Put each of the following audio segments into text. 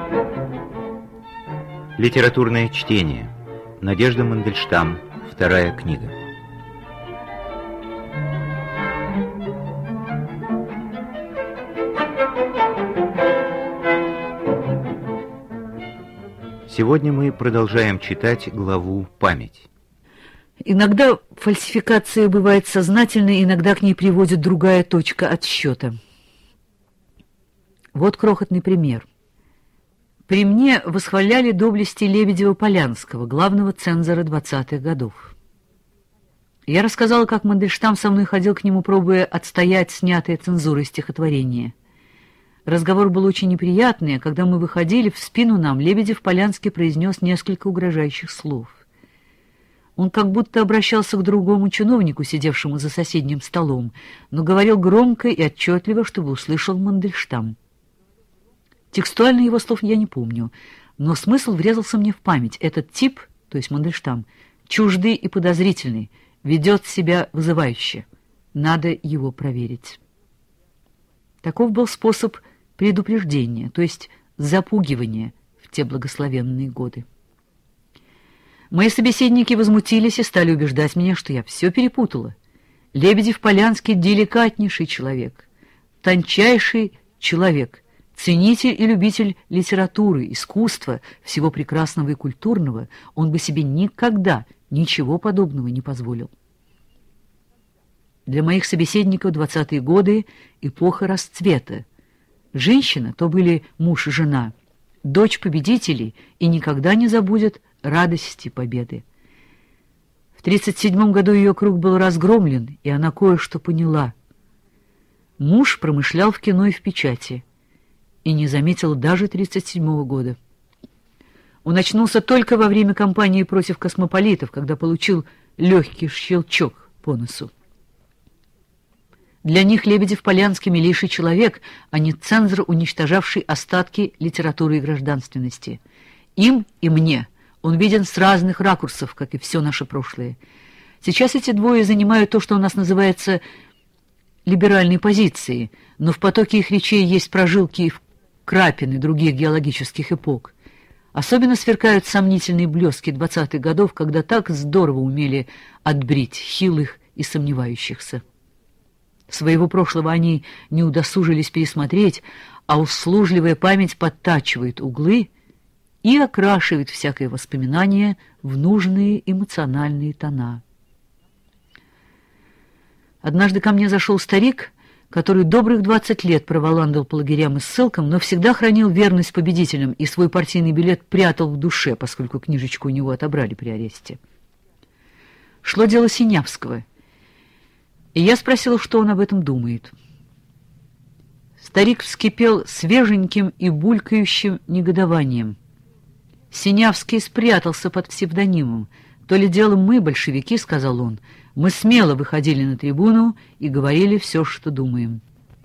Литературное чтение. Надежда Мандельштам. Вторая книга. Сегодня мы продолжаем читать главу «Память». Иногда фальсификация бывает сознательной, иногда к ней приводит другая точка отсчета. Вот крохотный пример. При мне восхваляли доблести Лебедева-Полянского, главного цензора 20-х годов. Я рассказала, как Мандельштам со мной ходил к нему, пробуя отстоять снятое цензурой стихотворение. Разговор был очень неприятный, а когда мы выходили, в спину нам Лебедев-Полянский произнес несколько угрожающих слов. Он как будто обращался к другому чиновнику, сидевшему за соседним столом, но говорил громко и отчетливо, чтобы услышал Мандельштам. Текстуально его слов я не помню, но смысл врезался мне в память. Этот тип, то есть Мандельштам, чуждый и подозрительный, ведет себя вызывающе. Надо его проверить. Таков был способ предупреждения, то есть запугивания в те благословенные годы. Мои собеседники возмутились и стали убеждать меня, что я все перепутала. Лебедев-Полянский — деликатнейший человек, тончайший человек, ценитель и любитель литературы, искусства, всего прекрасного и культурного. Он бы себе никогда ничего подобного не позволил. Для моих собеседников 20-е годы — эпоха расцвета. Женщина, то были муж и жена, дочь победителей, и никогда не забудет радости победы. В 1937 году ее круг был разгромлен, и она кое-что поняла. Муж промышлял в кино и в печати, и не заметил даже 1937 года. Он очнулся только во время кампании против космополитов, когда получил легкий щелчок по носу. Для них Лебедев-Полянский — милейший человек, а не цензор, уничтожавший остатки литературы и гражданственности. Им и мне он виден с разных ракурсов, как и все наше прошлое. Сейчас эти двое занимают то, что у нас называется либеральной позицией, но в потоке их речей есть прожилки и крапины других геологических эпох. Особенно сверкают сомнительные блески 20-х годов, когда так здорово умели отбрить хилых и сомневающихся. Своего прошлого они не удосужились пересмотреть, а услужливая память подтачивает углы и окрашивает всякое воспоминание в нужные эмоциональные тона. Однажды ко мне зашел старик, который добрых 20 лет проволандал по лагерям и ссылкам, но всегда хранил верность победителям и свой партийный билет прятал в душе, поскольку книжечку у него отобрали при аресте. Шло дело Синявского, и я спросила, что он об этом думает. Старик вскипел свеженьким и булькающим негодованием. Синявский спрятался под псевдонимом. «То ли дело мы, большевики, — сказал он, — мы смело выходили на трибуну и говорили все, что думаем».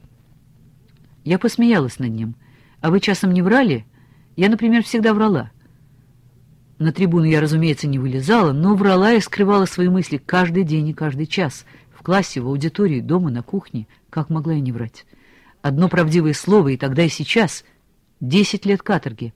Я посмеялась над ним. «А вы часом не врали? Я, например, всегда врала». На трибуну я, разумеется, не вылезала, но врала и скрывала свои мысли каждый день и каждый час. В классе, в аудитории, дома, на кухне. Как могла я не врать? Одно правдивое слово, и тогда, и сейчас. 10 лет каторги.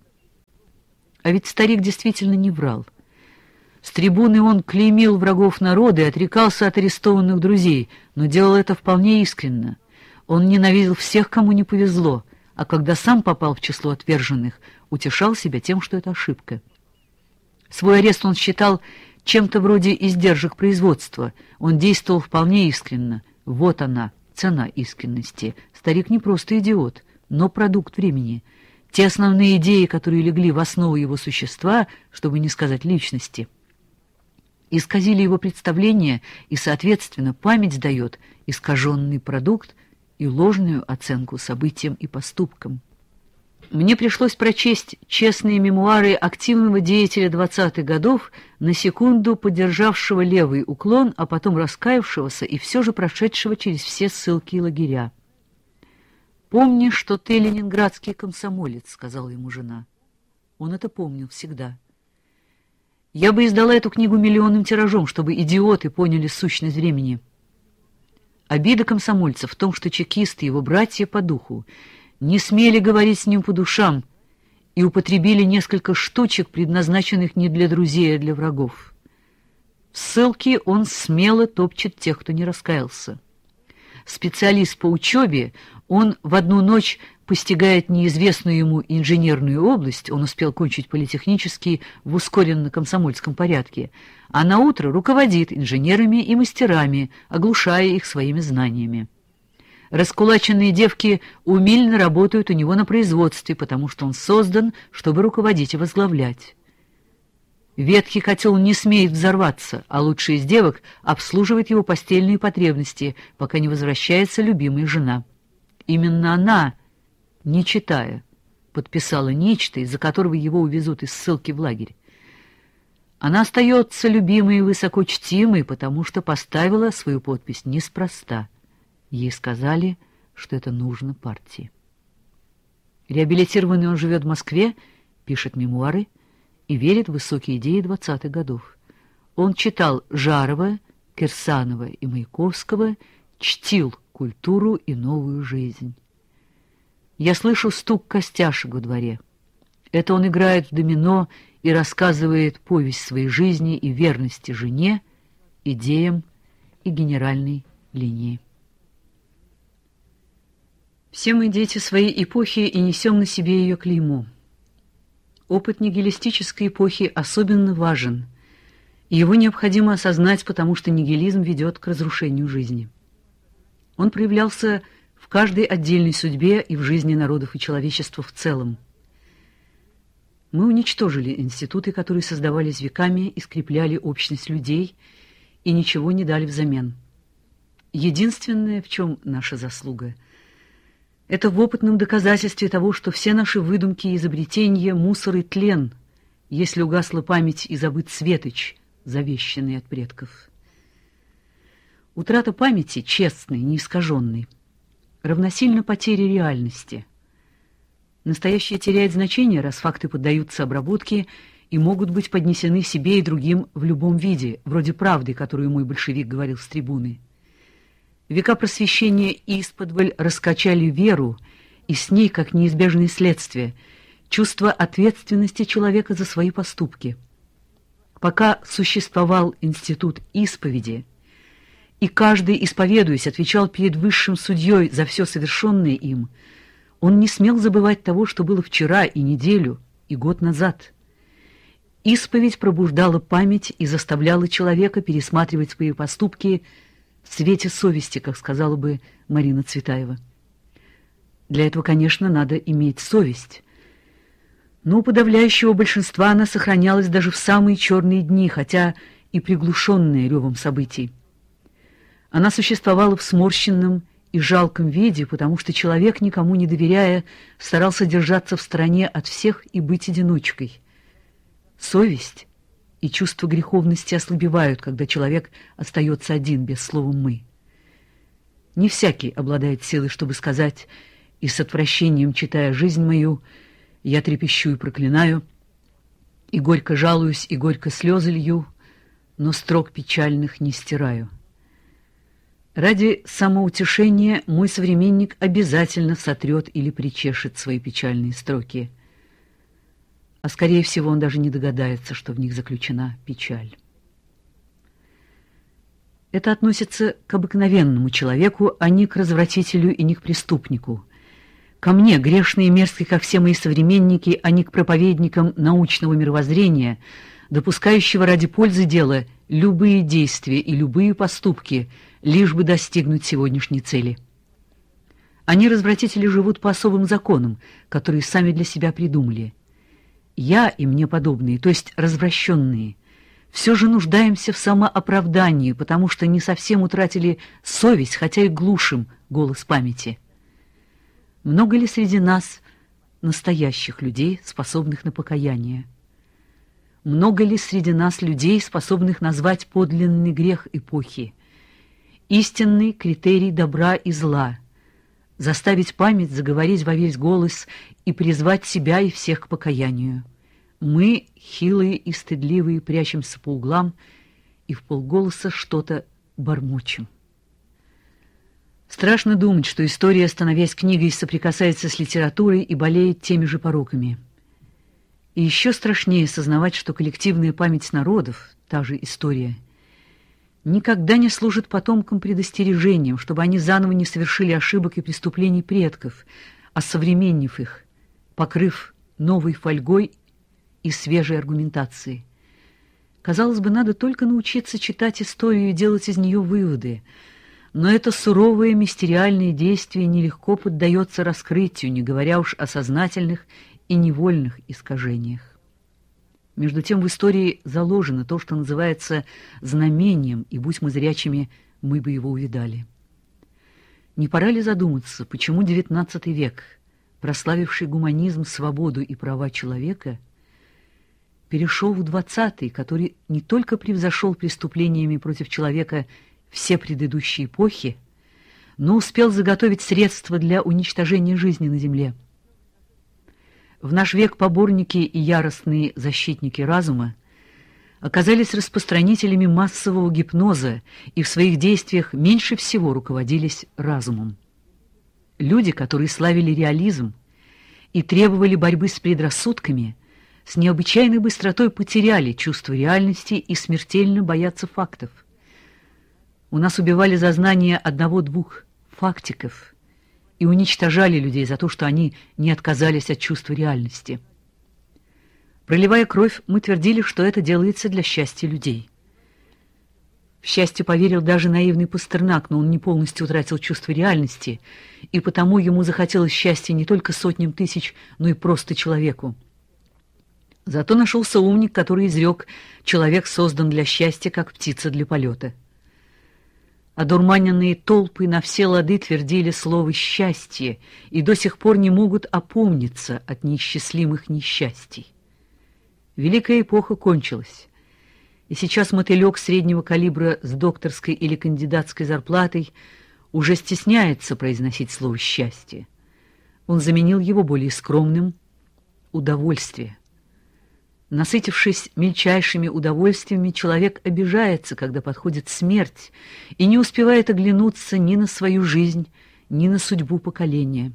А ведь старик действительно не врал. С трибуны он клеймил врагов народа и отрекался от арестованных друзей, но делал это вполне искренно. Он ненавидел всех, кому не повезло, а когда сам попал в число отверженных, утешал себя тем, что это ошибка. Свой арест он считал чем-то вроде издержек производства. Он действовал вполне искренно. Вот она, цена искренности. Старик не просто идиот, но продукт времени. Те основные идеи, которые легли в основу его существа, чтобы не сказать личности, исказили его представление, и, соответственно, память дает искаженный продукт и ложную оценку событиям и поступкам. Мне пришлось прочесть честные мемуары активного деятеля 20-х годов, на секунду поддержавшего левый уклон, а потом раскаявшегося и все же прошедшего через все ссылки и лагеря. «Помни, что ты ленинградский комсомолец», — сказала ему жена. Он это помнил всегда. Я бы издала эту книгу миллионным тиражом, чтобы идиоты поняли сущность времени. Обида комсомольца в том, что чекисты, его братья по духу, не смели говорить с ним по душам и употребили несколько штучек, предназначенных не для друзей, а для врагов. В ссылке он смело топчет тех, кто не раскаялся. Специалист по учебе, он в одну ночь постигает неизвестную ему инженерную область, он успел кончить политехнический в ускоренно-комсомольском порядке, а наутро руководит инженерами и мастерами, оглушая их своими знаниями. Раскулаченные девки умильно работают у него на производстве, потому что он создан, чтобы руководить и возглавлять. Ветхий котел не смеет взорваться, а лучшая из девок обслуживает его постельные потребности, пока не возвращается любимая жена. Именно она, не читая, подписала нечто, из-за которого его увезут из ссылки в лагерь. Она остается любимой и высоко чтимой, потому что поставила свою подпись неспроста. Ей сказали, что это нужно партии. Реабилитированный он живет в Москве, пишет мемуары и верит в высокие идеи 20-х годов. Он читал Жарова, Кирсанова и Маяковского, чтил культуру и новую жизнь. Я слышу стук костяшек во дворе. Это он играет в домино и рассказывает повесть своей жизни и верности жене, идеям и генеральной линии. Все мы дети своей эпохи и несем на себе ее клеймо. Опыт нигилистической эпохи особенно важен, и его необходимо осознать, потому что нигилизм ведет к разрушению жизни. Он проявлялся в каждой отдельной судьбе и в жизни народов и человечества в целом. Мы уничтожили институты, которые создавались веками и скрепляли общность людей, и ничего не дали взамен. Единственное, в чем наша заслуга — это в опытном доказательстве того, что все наши выдумки и изобретения — мусор и тлен, если угасла память и забыт светоч, завещанный от предков. Утрата памяти, честной, неискаженной, равносильно потере реальности. Настоящее теряет значение, раз факты поддаются обработке и могут быть поднесены себе и другим в любом виде, вроде правды, которую мой большевик говорил с трибуны. Века просвещения исподволь раскачали веру, и с ней, как неизбежное следствие, чувство ответственности человека за свои поступки. Пока существовал институт исповеди, и каждый, исповедуясь, отвечал перед высшим судьей за все совершенное им, он не смел забывать того, что было вчера и неделю, и год назад. Исповедь пробуждала память и заставляла человека пересматривать свои поступки в свете совести, как сказала бы Марина Цветаева. Для этого, конечно, надо иметь совесть. Но у подавляющего большинства она сохранялась даже в самые черные дни, хотя и приглушенная ревом событий. Она существовала в сморщенном и жалком виде, потому что человек, никому не доверяя, старался держаться в стороне от всех и быть одиночкой. Совесть и чувство греховности ослабевают, когда человек остается один, без слова «мы». Не всякий обладает силой, чтобы сказать, и с отвращением читая жизнь мою, я трепещу и проклинаю, и горько жалуюсь, и горько слезы лью, но строк печальных не стираю. Ради самоутешения мой современник обязательно сотрет или причешет свои печальные строки, а скорее всего он даже не догадается, что в них заключена печаль. Это относится к обыкновенному человеку, а не к развратителю и не к преступнику. Ко мне, грешный и мерзкий, как все мои современники, а не к проповедникам научного мировоззрения, допускающего ради пользы дела любые действия и любые поступки, лишь бы достигнуть сегодняшней цели. Они, развратители, живут по особым законам, которые сами для себя придумали. Я и мне подобные, то есть развращенные, все же нуждаемся в самооправдании, потому что не совсем утратили совесть, хотя и глушим голос памяти. Много ли среди нас настоящих людей, способных на покаяние? Много ли среди нас людей, способных назвать подлинный грех эпохи, истинный критерий добра и зла, заставить память заговорить во весь голос и призвать себя и всех к покаянию? Мы, хилые и стыдливые, прячемся по углам и вполголоса что-то бормочем. Страшно думать, что история, становясь книгой, соприкасается с литературой и болеет теми же пороками. И еще страшнее сознавать, что коллективная память народов, та же история, никогда не служит потомкам предостережением, чтобы они заново не совершили ошибок и преступлений предков, осовременив их, покрыв новой фольгой и свежей аргументацией. Казалось бы, надо только научиться читать историю и делать из нее выводы, но это суровое мистериальное действие нелегко поддается раскрытию, не говоря уж о сознательных и невольных искажениях. Между тем в истории заложено то, что называется знамением, и будь мы зрячими, мы бы его увидали. Не пора ли задуматься, почему XIX век, прославивший гуманизм, свободу и права человека, перешел в XX, который не только превзошел преступлениями против человека все предыдущие эпохи, но успел заготовить средства для уничтожения жизни на земле. В наш век поборники и яростные защитники разума оказались распространителями массового гипноза и в своих действиях меньше всего руководились разумом. Люди, которые славили реализм и требовали борьбы с предрассудками, с необычайной быстротой потеряли чувство реальности и смертельно боятся фактов. У нас убивали за знание одного-двух фактиков и уничтожали людей за то, что они не отказались от чувства реальности. Проливая кровь, мы твердили, что это делается для счастья людей. В счастье поверил даже наивный Пастернак, но он не полностью утратил чувство реальности, и потому ему захотелось счастья не только сотням тысяч, но и просто человеку. Зато нашелся умник, который изрек: человек создан для счастья, как птица для полета. Одурманенные толпы на все лады твердили слово «счастье» и до сих пор не могут опомниться от неисчислимых несчастий. Великая эпоха кончилась, и сейчас мотылек среднего калибра с докторской или кандидатской зарплатой уже стесняется произносить слово «счастье». Он заменил его более скромным «удовольствие». Насытившись мельчайшими удовольствиями, человек обижается, когда подходит смерть, и не успевает оглянуться ни на свою жизнь, ни на судьбу поколения.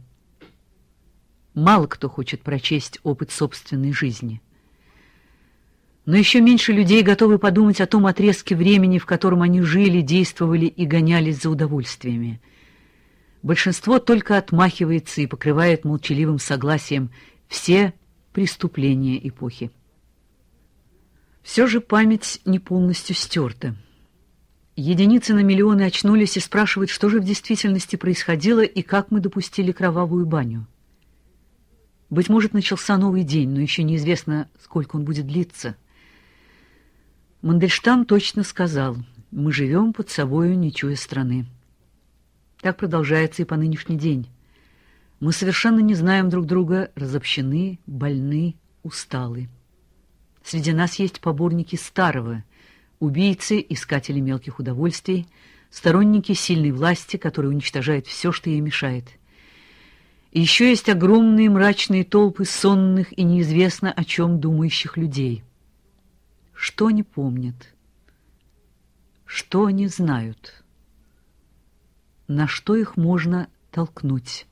Мало кто хочет прочесть опыт собственной жизни. Но еще меньше людей готовы подумать о том отрезке времени, в котором они жили, действовали и гонялись за удовольствиями. Большинство только отмахивается и покрывает молчаливым согласием все преступления эпохи. Все же память не полностью стерта. Единицы на миллионы очнулись и спрашивают, что же в действительности происходило и как мы допустили кровавую баню. Быть может, начался новый день, но еще неизвестно, сколько он будет длиться. Мандельштам точно сказал: мы живем под собою, не чуя страны. Так продолжается и по нынешний день. Мы совершенно не знаем друг друга, разобщены, больны, усталы. Среди нас есть поборники старого, убийцы, искатели мелких удовольствий, сторонники сильной власти, которая уничтожает все, что ей мешает. И еще есть огромные мрачные толпы сонных и неизвестно о чем думающих людей. Что они помнят? Что они знают? На что их можно толкнуть?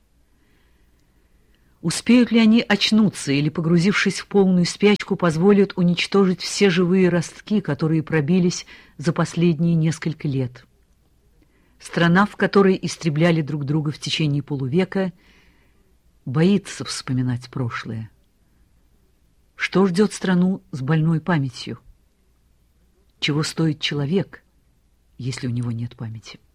Успеют ли они очнуться или, погрузившись в полную спячку, позволят уничтожить все живые ростки, которые пробились за последние несколько лет? Страна, в которой истребляли друг друга в течение полувека, боится вспоминать прошлое. Что ждет страну с больной памятью? Чего стоит человек, если у него нет памяти?